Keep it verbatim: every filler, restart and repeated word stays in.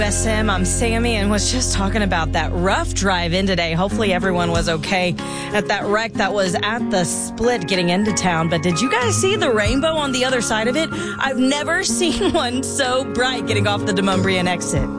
S M, I'm Sammy, and was just talking about that rough drive in today. Hopefully everyone was okay at that wreck that was at the split getting into town. But did you guys see the rainbow on the other side of it? I've never seen one so bright getting off the Demonbreun exit.